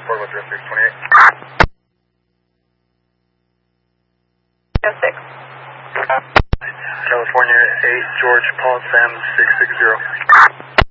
Portable 0628. 06. California 8, George Paul Sam 660.